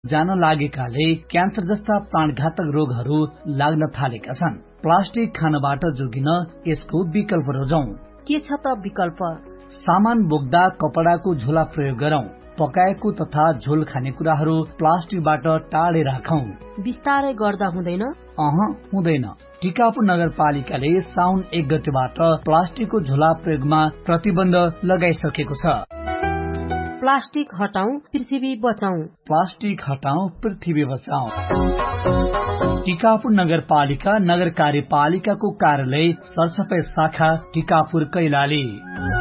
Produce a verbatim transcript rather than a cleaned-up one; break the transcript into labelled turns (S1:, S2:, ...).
S1: जान लागेकाले क्यान्सर जस्ता प्राणघातक रोगहरू लाग्न थालेका छन्। प्लास्टिक खानबाट जोगिन यसको विकल्प रोजौं।
S2: के छ त विकल्प?
S1: सामान बोक्दा कपडाको झोला प्रयोग गरौं। पकाएको तथा झोल खाने कुराहरू प्लास्टिकबाट टाढे राखौं।
S2: बिस्तारै गर्दा हुँदैन?
S1: अह हुँदैन। टिकापुर नगरपालिकाले साउन एक गतेबाट प्लास्टिकको झोला प्रयोगमा प्रतिबन्ध लगाइसकेको छ।
S2: प्लास्टिक हटाऊ, पृथ्वी बचाऊ।
S1: प्लास्टिक हटाऊ, पृथ्वी बचाऊ। टिकापुर नगरपालिका नगर कार्यपालिकाको कार्यालय सरसफाई शाखा टिकापुर कैलाली।